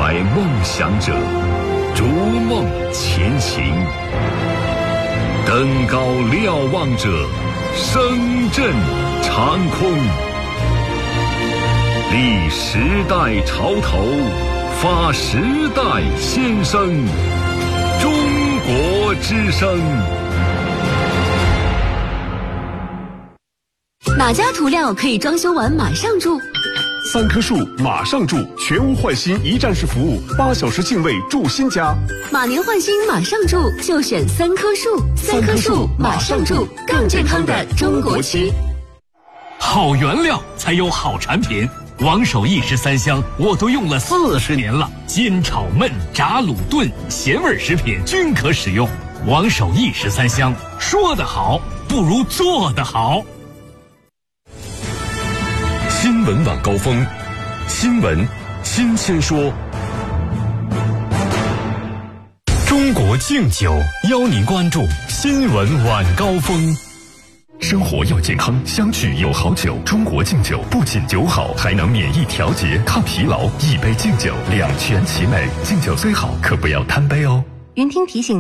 怀梦想者，逐梦前行。登高瞭望者，声震长空。立时代潮头，发时代先声。中国之声。 哪家涂料可以装修完马上住 ？3棵树马上住，全屋换新一站式服务，8小时净位住新家。 马年换新马上住，就选3棵树。3棵树马上住，更健康的中国区。 好原料才有好产品。王守义13香我都用了40年了，煎炒焖炸卤炖咸味食品均可使用。王守义13香，说得好不如做得好。 新闻晚高峰，新闻新鲜说。 中国敬酒邀您关注新闻晚高峰。 生活要健康，相聚有好酒。中国敬酒不仅酒好，还能免疫调节、抗疲劳。一杯敬酒，两全其美。敬酒虽好，可不要贪杯哦。 云听提醒。